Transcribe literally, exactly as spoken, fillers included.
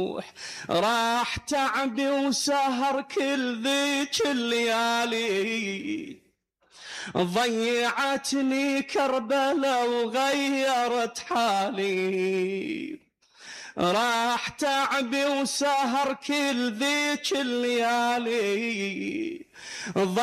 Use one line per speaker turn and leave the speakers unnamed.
راح تعبي وسهر كل ذيك الليالي، ضيعتني كربلا وغيرت حالي. راح تعبي وسهر كل ذيك الليالي